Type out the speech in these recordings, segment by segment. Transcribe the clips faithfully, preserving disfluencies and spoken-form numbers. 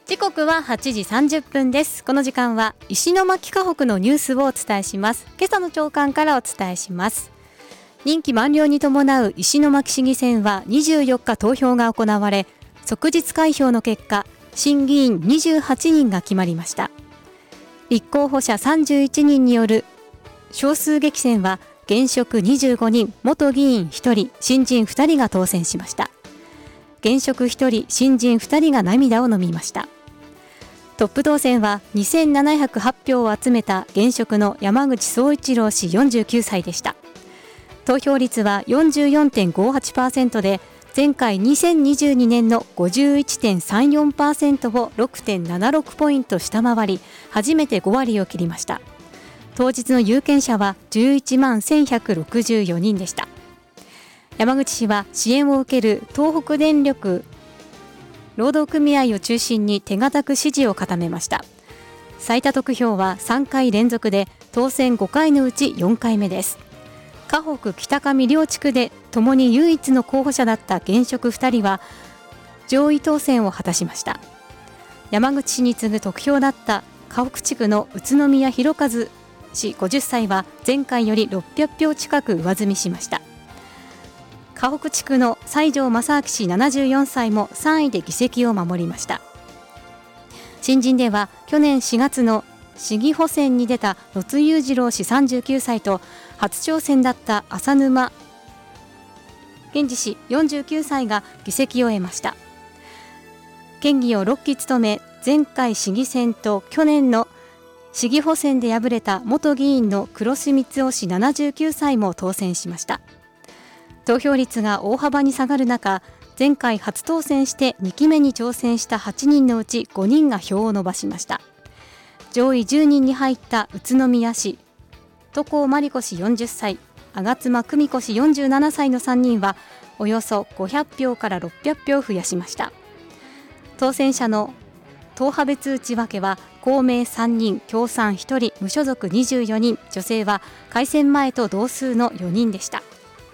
時刻ははちじさんじゅっぷんです。この時間は石巻河北のニュースをお伝えします。今朝の朝刊からお伝えします。任期満了に伴う石巻市議選はにじゅうよっか投票が行われ、即日開票の結果、新議員にじゅうはちにんが決まりました。立候補者さんじゅういちにんによる少数激戦は現職にじゅうごにん、元議員ひとり、新人ふたりが当選しました。現職ひとり、新人ふたりが涙を飲みました。トップ当選はにせんななひゃくはちひょうを集めた現職の山口壮一郎氏よんじゅうきゅうさいでした。投票率は よんじゅうよんてんごはちパーセント で、前回にせんにじゅうにねんの ごじゅういちてんさんよんパーセント を ろくてんななろく ポイント下回り、初めてごわりを切りました。当日の有権者はじゅういちまんせんひゃくろくじゅうよにんでした。山口氏は支援を受ける東北電力労働組合を中心に手堅く支持を固めました。最多得票はさんかい連続で、当選ごかいのうちよんかいめです。河北北上両地区で共に唯一の候補者だった現職ふたりは上位当選を果たしました。山口氏に次ぐ得票だった河北地区の宇都宮博和氏ごじゅっさいは前回よりろっぴゃくひょう近く上積みしました。河北地区の西条正明氏ななじゅうよんさいもさんいで議席を守りました。新人では去年しがつの市議補選に出た野津裕次郎氏さんじゅうきゅうさいと、初挑戦だった浅沼健二氏よんじゅうきゅうさいが議席を得ました。県議をろっき務め、前回市議選と去年の市議補選で敗れた元議員の黒須光雄氏ななじゅうきゅうさいも当選しました。投票率が大幅に下がる中、前回初当選してにきめに挑戦したはちにんのうちごにんが票を伸ばしました。上位じゅうにんに入った宇都宮市、渡航真理子氏よんじゅっさい、吾妻久美子氏よんじゅうななさいのさんにんはおよそごひゃくひょうからろっぴゃくひょう増やしました。当選者の党派別内訳は公明さんにん、共産ひとり、無所属にじゅうよにん、女性は改選前と同数のよにんでした。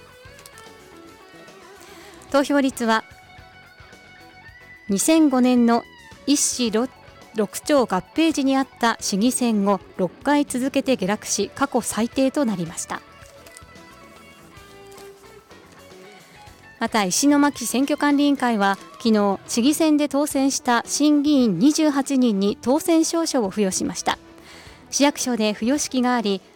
投票率はにせんごねんの一市六町合併時にあった市議選をろっかい続けて下落し、過去最低となりました。また石巻選挙管理委員会は昨日、市議選で当選した新議員にじゅうはちにんに当選証書を付与しました。市役所で付与式があり、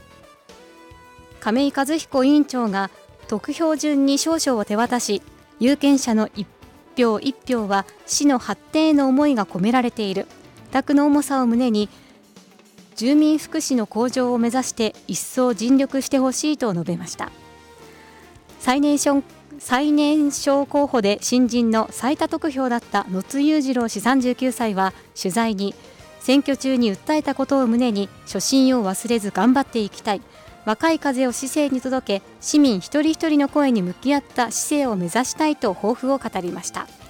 亀井和彦委員長が得票順に証書を手渡し、有権者の一票一票は市の発展への思いが込められている、託の重さを胸に住民福祉の向上を目指して一層尽力してほしいと述べました。最年少最年少候補で新人の最多得票だった野津裕次郎氏さんじゅうきゅうさいは取材に、選挙中に訴えたことを胸に初心を忘れず頑張っていきたい、若い風を市政に届け、市民一人一人の声に向き合った市政を目指したいと抱負を語りました。